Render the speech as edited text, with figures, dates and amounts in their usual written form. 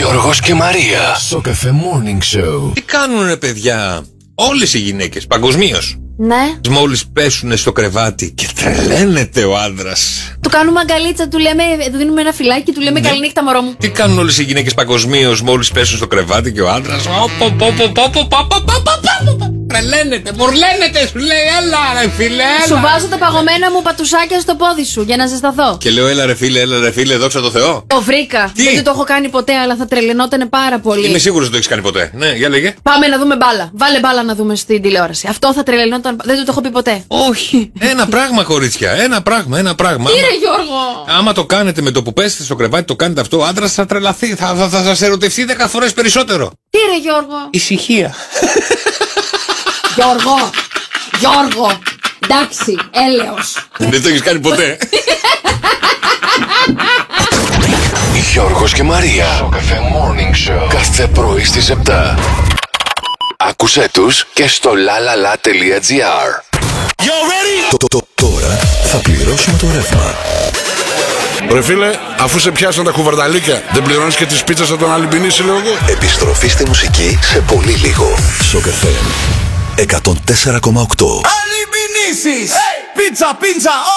Γιώργος και Μαρία. Στο Cafe Morning Show. Τι κάνουνε, παιδιά, όλες οι γυναίκες παγκοσμίως? Ναι. Μόλις πέσουνε στο κρεβάτι και τρελαίνεται ο άντρας. Του κάνουμε αγκαλίτσα, του δίνουμε ένα φυλάκι, του λέμε καληνύχτα μωρό μου. Τι κάνουν όλες οι γυναίκες παγκοσμίως μόλις πέσουν στο κρεβάτι και ο άντρας τρελαίνεται, μουρλαίνεται, σου λέει έλα ρε φίλε, έλα. Σου βάζω τα παγωμένα μου πατουσάκια στο πόδι σου για να ζεσταθώ. Και λέω έλα ρε φίλε, δόξα τω Θεώ. Το βρήκα. Τι? Δεν το έχω κάνει ποτέ, αλλά θα τρελαινότανε πάρα πολύ. Είμαι σίγουρος ότι το έχεις κάνει ποτέ. Ναι, για λέγε. Πάμε να δούμε μπάλα. Βάλε μπάλα να δούμε στην τηλεόραση. Αυτό θα τρελαινόταν. Δεν το έχω πει ποτέ. Όχι. Ένα πράγμα, κορίτσια. Ένα πράγμα. Τι ρε Γιώργο. Άμα το κάνετε με το που πέσετε στο κρεβάτι, το κάνετε αυτό, ο άντρας θα τρελαθεί. Θα σας ερωτευτεί 10 φορές περισσότερο. Τι ρε Γιώργο. Ησυχία. Γιώργο. Εντάξει, έλεος. Δεν το έχεις κάνει ποτέ. Γιώργος και Μαρία. Στο Cafe Morning Show. Κάθε πρωί στις 7. Άκουσέ τους και στο lalala.gr. Τώρα θα πληρώσουμε το ρεύμα. Ρε φίλε, αφού σε πιάσαν τα κουβαρνταλίκια, δεν πληρώνεις και τις πίτσες από τον Αλυμπινίση, λέω εγώ. Επιστροφή στη μουσική σε πολύ λίγο. Στο Cafe 104,8. Αλυμπινίσεις! Πίτσα!